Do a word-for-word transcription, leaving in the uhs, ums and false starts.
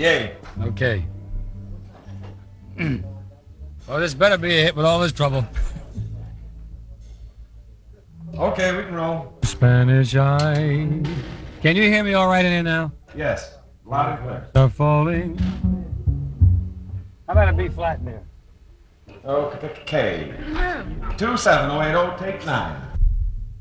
Yay. Okay. Well, this better be a hit with all this trouble. Okay, we can roll. Spanish eye. Can you hear me all right in here now? Yes. Loud and clear. Start falling. How about a B flat in there? Okay. Two seven oh eight oh, take nine.